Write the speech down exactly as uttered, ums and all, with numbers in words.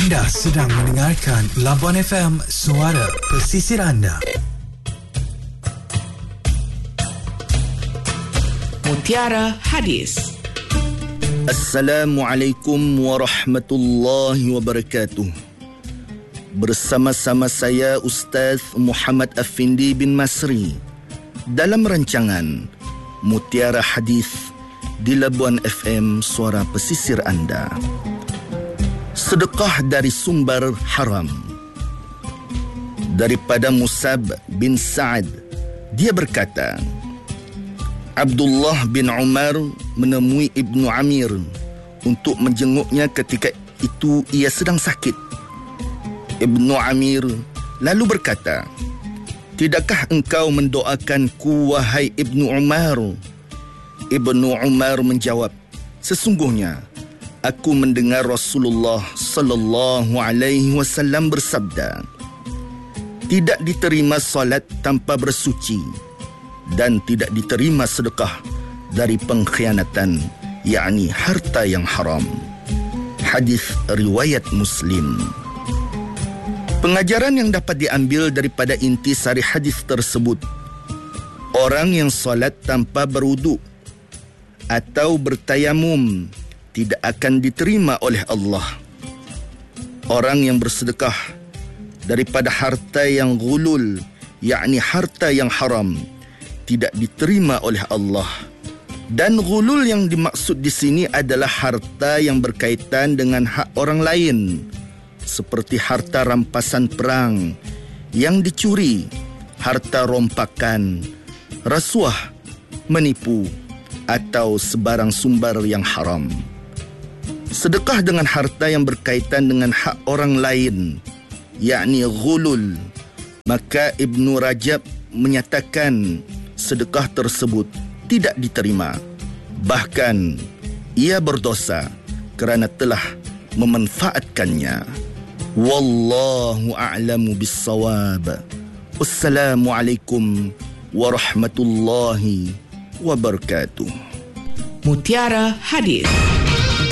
Anda sedang mendengarkan Labuan F M, suara pesisir anda. Mutiara Hadis. Assalamualaikum warahmatullahi wabarakatuh. Bersama-sama saya Ustaz Muhammad Afindi bin Masri dalam rancangan Mutiara Hadis di Labuan F M, suara pesisir anda. Sedekah dari sumber haram. Daripada Musab bin Sa'ad, dia berkata, Abdullah bin Umar menemui Ibnu Amir untuk menjenguknya ketika itu ia sedang sakit. Ibnu Amir lalu berkata, "Tidakkah engkau mendoakanku, wahai Ibnu Umar?" Ibnu Umar menjawab, "Sesungguhnya aku mendengar Rasulullah sallallahu alaihi wasallam bersabda, tidak diterima solat tanpa bersuci dan tidak diterima sedekah dari pengkhianatan, yakni harta yang haram." Hadis riwayat Muslim. Pengajaran yang dapat diambil daripada intisari hadis tersebut, orang yang solat tanpa berwuduk atau bertayamum tidak akan diterima oleh Allah. Orang yang bersedekah daripada harta yang ghulul, yakni harta yang haram, tidak diterima oleh Allah. Dan ghulul yang dimaksud di sini adalah harta yang berkaitan dengan hak orang lain, seperti harta rampasan perang yang dicuri, harta rompakan, rasuah, menipu, atau sebarang sumber yang haram. Sedekah dengan harta yang berkaitan dengan hak orang lain, yakni ghulul, maka Ibnu Rajab menyatakan sedekah tersebut tidak diterima. Bahkan ia berdosa kerana telah memanfaatkannya. Wallahu a'lamu bis-shawab. Wassalamualaikum warahmatullahi wabarakatuh. Mutiara Hadis.